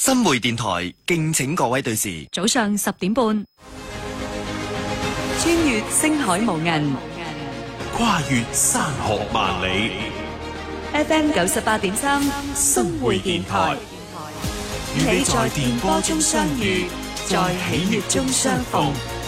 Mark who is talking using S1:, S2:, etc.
S1: 新會電台敬請各位對視。
S2: 早上10點半，穿越星海無垠，
S3: 跨越山河萬里。
S2: FM 98.3新會電台，與你在電波中相遇，在喜悅中相逢。